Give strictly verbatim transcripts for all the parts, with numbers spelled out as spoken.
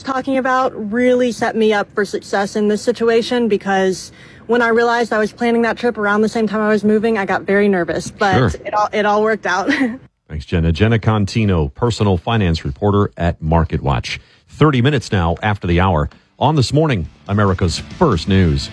talking about really set me up for success in this situation, because when I realized I was planning that trip around the same time I was moving, I got very nervous, but Sure. it all it all worked out. Thanks, Jenna. Jenna Contino, personal finance reporter at MarketWatch. thirty minutes now after the hour. On This Morning, America's First News.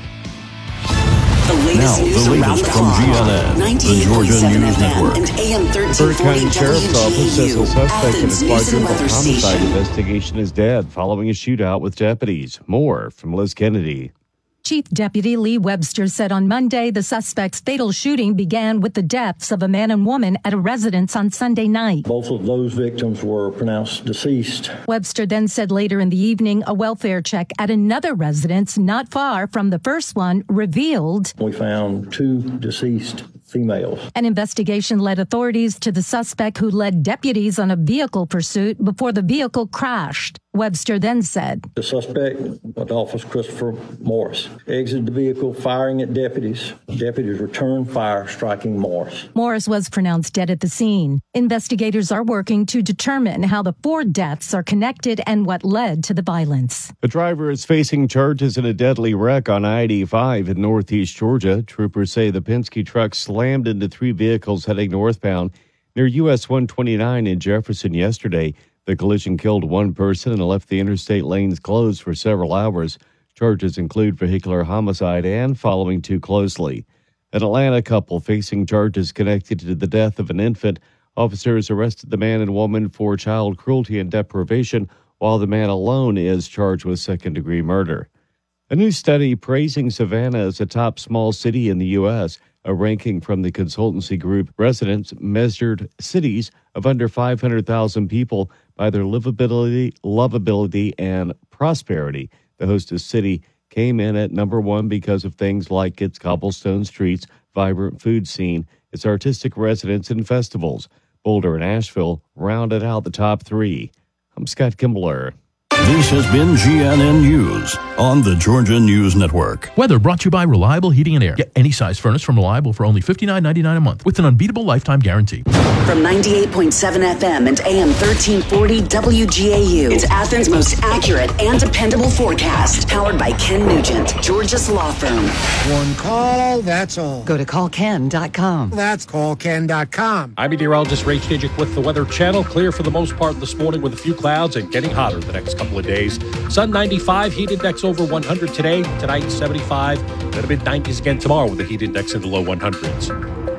The latest Now, news the around latest the from clock. G N N, the Georgia News Network. And A M Burke thirteen forty County Sheriff's Office says W G A U, the suspect in a Athens News and quadruple Weather homicide Station. investigation is dead following a shootout with deputies. More from Liz Kennedy. Chief Deputy Lee Webster said on Monday the suspect's fatal shooting began with the deaths of a man and woman at a residence on Sunday night. Both of those victims were pronounced deceased. Webster then said later in the evening a welfare check at another residence not far from the first one revealed We found two deceased females. an investigation led authorities to the suspect who led deputies on a vehicle pursuit before the vehicle crashed. Webster then said, The suspect, Adolphus Christopher Morris, exited the vehicle firing at deputies. Deputies returned fire, striking Morris. Morris was pronounced dead at the scene. Investigators are working to determine how the four deaths are connected and what led to the violence. The driver is facing charges in a deadly wreck on I eighty-five in northeast Georgia. Troopers say the Penske truck slammed into three vehicles heading northbound near U S one twenty-nine in Jefferson yesterday. The collision killed one person and left the interstate lanes closed for several hours. Charges include vehicular homicide and following too closely. An Atlanta couple facing charges connected to the death of an infant. Officers arrested the man and woman for child cruelty and deprivation, while the man alone is charged with second-degree murder. A new study praising Savannah as a top small city in the U S A ranking from the consultancy group Residents measured cities of under five hundred thousand people by their livability, lovability, and prosperity. The hostess city came in at number one because of things like its cobblestone streets, vibrant food scene, its artistic residents and festivals. Boulder and Asheville rounded out the top three. I'm Scott Kimbler. This has been G N N News on the Georgia News Network. Weather brought to you by Reliable Heating and Air. Get any size furnace from Reliable for only fifty-nine ninety-nine a month with an unbeatable lifetime guarantee. From ninety-eight point seven F M and A M thirteen forty W G A U. It's Athens' most accurate and dependable forecast. Powered by Ken Nugent, Georgia's law firm. One call, that's all. Go to call ken dot com. That's call ken dot com. I'm meteorologist Ray Chijik with the Weather Channel. Clear for the most part this morning with a few clouds and getting hotter the next couple of days. Sun ninety-five, heat index over one hundred today. Tonight seventy-five. Then a mid nineties again tomorrow with a heat index in the low one hundreds.